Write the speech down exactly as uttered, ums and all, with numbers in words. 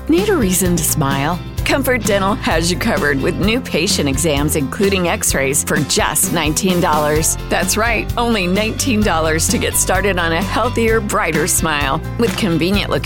Need a reason to smile? Comfort Dental has you covered with new patient exams, including x-rays, for just nineteen dollars. That's right, only nineteen dollars to get started on a healthier, brighter smile. With convenient locations